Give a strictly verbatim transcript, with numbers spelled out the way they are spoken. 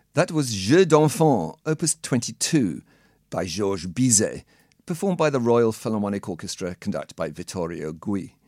That was Jeux d'Enfants, Opus twenty-two, by Georges Bizet, performed by the Royal Philharmonic Orchestra, conducted by Vittorio Gui.